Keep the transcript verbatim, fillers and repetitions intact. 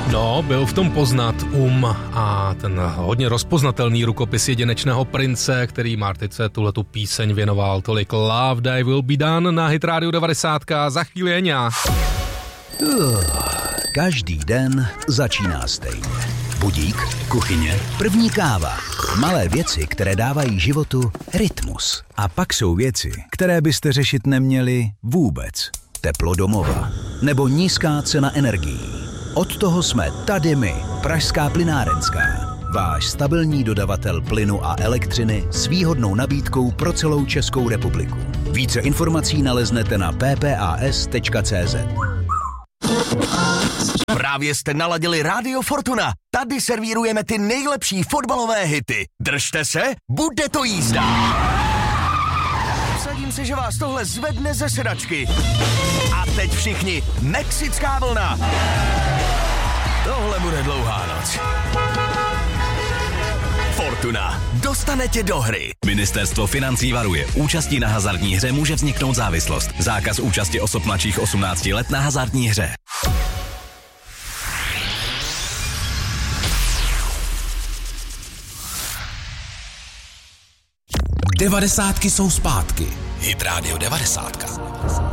No, byl v tom poznat um a ten hodně rozpoznatelný rukopis jedinečného prince, který Martice tuhletu píseň věnoval tolik. Love Day Will Be Done na Hit Radio devadesát. Za chvíli Eňa. Uh, každý den začíná stejně. Budík, kuchyně, první káva. Malé věci, které dávají životu rytmus. A pak jsou věci, které byste řešit neměli vůbec. Teplo domova nebo nízká cena energií. Od toho jsme tady my, Pražská plynárenská. Váš stabilní dodavatel plynu a elektřiny s výhodnou nabídkou pro celou Českou republiku. Více informací naleznete na p p a s tečka c z. Právě jste naladili Rádio Fortuna. Tady servírujeme ty nejlepší fotbalové hity. Držte se, bude to jízda. Vsadím se, že vás tohle zvedne ze sedačky. A teď všichni, mexická vlna. Tohle bude dlouhá noc. Fortuna. Dostane tě do hry. Ministerstvo financí varuje. Účastí na hazardní hře může vzniknout závislost. Zákaz účasti osob mladších osmnácti let na hazardní hře. Devadesátky jsou zpátky. Hit Radio devadesát.